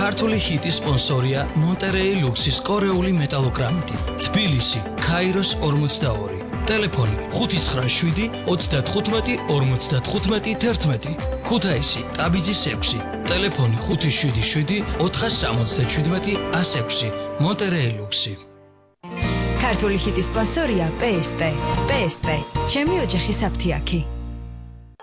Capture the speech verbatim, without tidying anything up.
ქართული ჰიტის სპონსორია მონტერეი ლუქსის კორეული მეტალოგრამიტი. თბილისი, ქაიროს ორმოცდაორი. ტელეფონი ხუთი ცხრა შვიდი ოცდათხუთმეტი ორმოცდათხუთმეტი თერთმეტი. ქუთაისი, ტაბიძის ექვსი. ტელეფონი ხუთი შვიდი შვიდი ოთხსამოცდაშვიდმეტი ასი ექვსი. მონტერეი ლუქსი. ქართული ჰიტის სპონსორია პე ეს პე. პე ეს პე. ჩემი ოჯახის აფთიაქი.